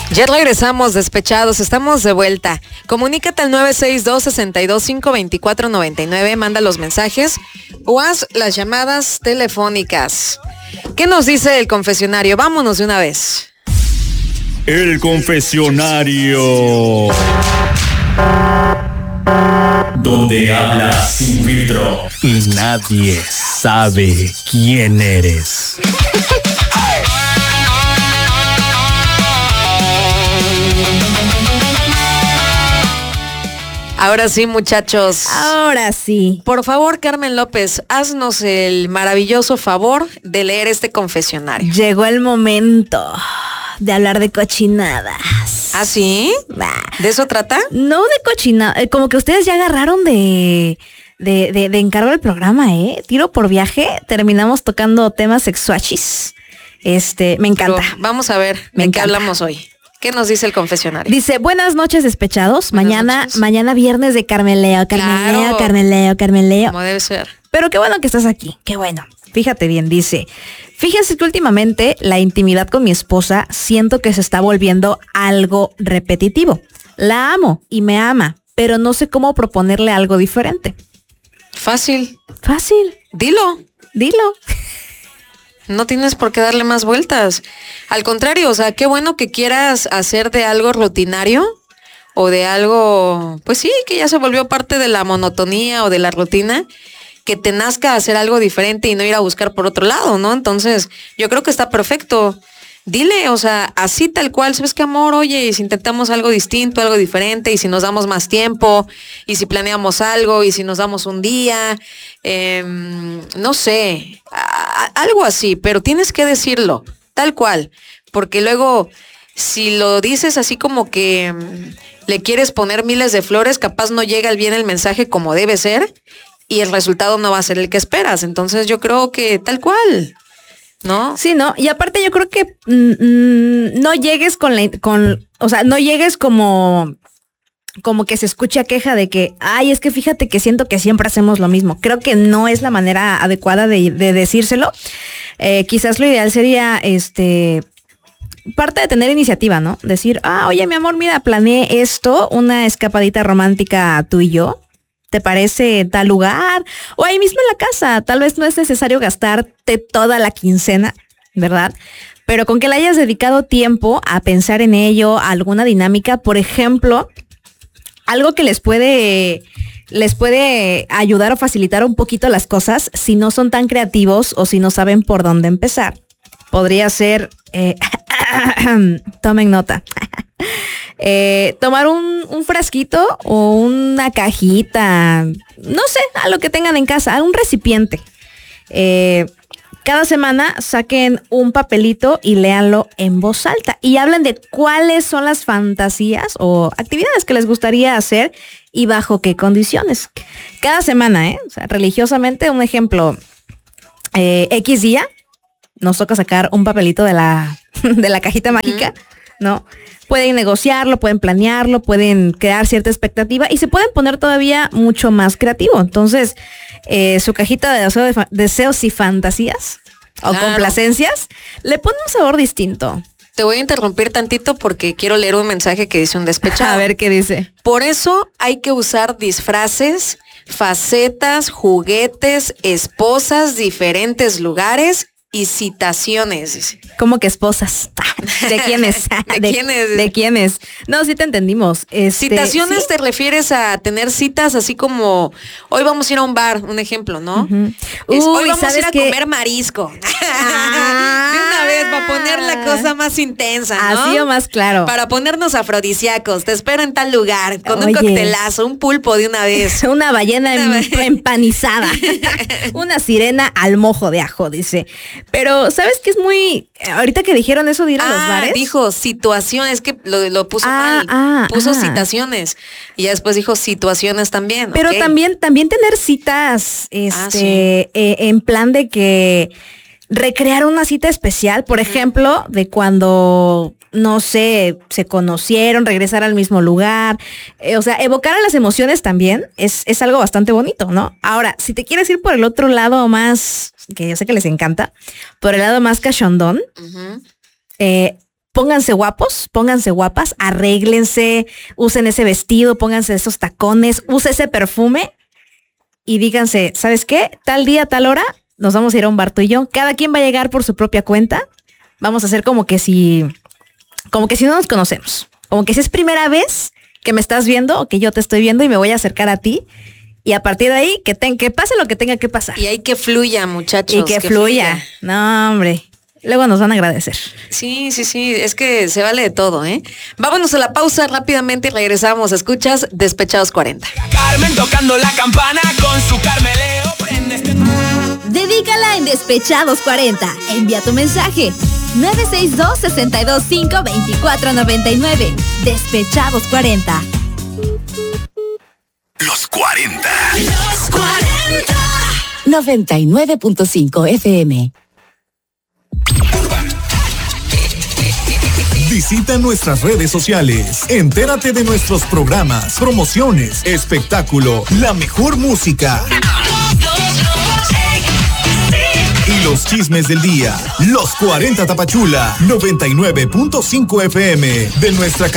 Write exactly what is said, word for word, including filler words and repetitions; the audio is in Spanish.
Ya regresamos, despechados, estamos de vuelta. Comunícate al nueve seis dos, seis dos cinco, dos cuatro nueve nueve, manda los mensajes o haz las llamadas telefónicas. ¿Qué nos dice el confesionario? Vámonos de una vez. El confesionario. Donde hablas sin filtro y nadie sabe quién eres. Ahora sí, muchachos. Ahora sí. Por favor, Carmen López, haznos el maravilloso favor de leer este confesionario. Llegó el momento de hablar de cochinadas. ¿Ah, sí? Bah. ¿De eso trata? No de cochinadas, como que ustedes ya agarraron de, de, de, de encargo el programa, ¿eh? Tiro por viaje, terminamos tocando temas sexuachis. Este, me encanta. Pero vamos a ver Me de qué encanta. hablamos hoy. ¿Qué nos dice el confesionario? Dice, buenas noches, despechados. Buenas mañana, noches. mañana viernes de Carmeleo, Carmeleo, Claro. Carmeleo, Carmeleo. Como debe ser. Pero qué bueno que estás aquí, qué bueno. Fíjate bien, dice, fíjense que últimamente la intimidad con mi esposa siento que se está volviendo algo repetitivo. La amo y me ama, pero no sé cómo proponerle algo diferente. Fácil. Fácil, Dilo. dilo. No tienes por qué darle más vueltas. Al contrario, o sea, qué bueno que quieras hacer de algo rutinario o de algo, pues sí, que ya se volvió parte de la monotonía o de la rutina, que te nazca hacer algo diferente y no ir a buscar por otro lado, ¿no? Entonces, yo creo que está perfecto. Dile, o sea, así tal cual, ¿sabes qué, amor? Oye, y si intentamos algo distinto, algo diferente, y si nos damos más tiempo, y si planeamos algo, y si nos damos un día, eh, no sé, a- a- algo así, pero tienes que decirlo, tal cual, porque luego, si lo dices así como que mm, le quieres poner miles de flores, capaz no llega bien el mensaje como debe ser, y el resultado no va a ser el que esperas. Entonces yo creo que tal cual, ¿no? Sí, ¿no? Y aparte yo creo que mm, mm, no llegues con la, con, o sea, no llegues como, como que se escucha queja de que, ay, es que fíjate que siento que siempre hacemos lo mismo. Creo que no es la manera adecuada de, de decírselo. Eh, quizás lo ideal sería, este, parte de tener iniciativa, ¿no? Decir, ah, oye, mi amor, mira, planeé esto, una escapadita romántica tú y yo. ¿Te parece tal lugar? O ahí mismo en la casa. Tal vez no es necesario gastarte toda la quincena, ¿verdad? Pero con que le hayas dedicado tiempo a pensar en ello, a alguna dinámica, por ejemplo, algo que les puede, les puede ayudar o facilitar un poquito las cosas si no son tan creativos o si no saben por dónde empezar. Podría ser, eh, tomen nota. Eh, tomar un, un frasquito o una cajita, no sé, a lo que tengan en casa, a un recipiente. Eh, cada semana saquen un papelito y léanlo en voz alta y hablen de cuáles son las fantasías o actividades que les gustaría hacer y bajo qué condiciones. Cada semana, ¿eh? O sea, religiosamente, un ejemplo, eh, X día, nos toca sacar un papelito de la, de la cajita mágica, ¿no? Pueden negociarlo, pueden planearlo, pueden crear cierta expectativa y se pueden poner todavía mucho más creativo. Entonces, eh, su cajita de, deseo de fa- deseos y fantasías o Claro. complacencias le pone un sabor distinto. Te voy a interrumpir tantito porque quiero leer un mensaje que dice un despechado. A ver qué dice. Por eso hay que usar disfraces, facetas, juguetes, esposas, diferentes lugares y citaciones, dice. ¿Cómo que esposas? ¿De quiénes? ¿De quiénes? ¿De quiénes? No, sí te entendimos. Este, Citaciones sí. te refieres a tener citas así como hoy vamos a ir a un bar, un ejemplo, ¿no? Ujú. Es, Uy, hoy vamos a ir ¿sabes a qué? comer marisco. Ah. De una vez, para poner la cosa más intensa, ¿no? Así o más claro. Para ponernos afrodisíacos. Te espero en tal lugar, con un Oye. coctelazo, un pulpo de una vez. Una ballena Una em- ba- empanizada. Una sirena al mojo de ajo, dice. Pero, ¿sabes qué es muy... Ahorita que dijeron eso de ir a los Ah, bares. dijo situaciones, que lo, lo puso Ah, mal. ah, puso ah. citaciones. Y ya después dijo situaciones también. Pero ok. también, también tener citas, este, Ah, sí. eh, en plan de que recrear una cita especial, por ejemplo, de cuando, no sé, se conocieron, regresar al mismo lugar. Eh, o sea, evocar a las emociones también es, es algo bastante bonito, ¿no? Ahora, si te quieres ir por el otro lado más, que yo sé que les encanta, por el lado más cachondón, Ujú. eh, pónganse guapos, pónganse guapas, arréglense, usen ese vestido, pónganse esos tacones, use ese perfume y díganse, ¿sabes qué? Tal día, tal hora, nos vamos a ir a un bar tú y yo. Cada quien va a llegar por su propia cuenta. Vamos a hacer como que si, como que si no nos conocemos. Como que si es primera vez que me estás viendo o que yo te estoy viendo y me voy a acercar a ti. Y a partir de ahí, que, ten, que pase lo que tenga que pasar. Y hay que fluya, muchachos. Y que, que fluya. fluya. No, hombre. Luego nos van a agradecer. Sí, sí, sí. Es que se vale de todo, ¿eh? Vámonos a la pausa rápidamente y regresamos. Escuchas Despechados cuarenta. Carmen tocando la campana con su Carmeleo. Prende este... Dedícala en Despechados cuarenta. Envía tu mensaje. nueve seis dos, seis dos cinco, dos cuatro nueve nueve. Despechados cuarenta. Los cuarenta. Los cuarenta. noventa y nueve punto cinco F M. Visita nuestras redes sociales. Entérate de nuestros programas, promociones, espectáculo, la mejor música y los chismes del día. Los cuarenta Tapachula, noventa y nueve punto cinco F M de nuestra